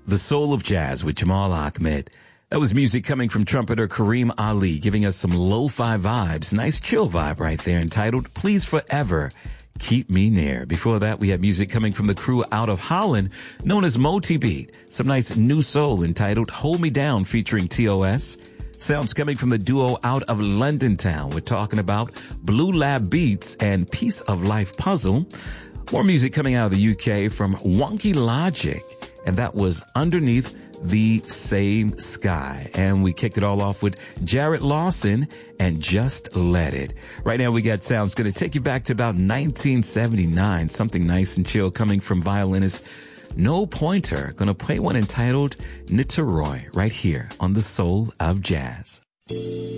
The Soul of Jazz with Jamal Ahmed. That was music coming from trumpeter Kareem Ali, giving us some lo-fi vibes. Nice chill vibe right there, entitled Please Forever Keep Me Near. Before that, we had music coming from the crew out of Holland, known as Moti Beat. Some nice new soul entitled Hold Me Down featuring TOS. Sounds coming from the duo out of London town. We're talking about Blue Lab Beats and Piece of Life Puzzle. More music coming out of the UK from Wonky Logic, and that was Underneath the Same Sky. And we kicked it all off with Jarrett Lawson and Just Let It. Right now we got sounds going to take you back to about 1979. Something nice and chill coming from violinist No Pointer. Going to play one entitled Niterói right here on The Soul of Jazz.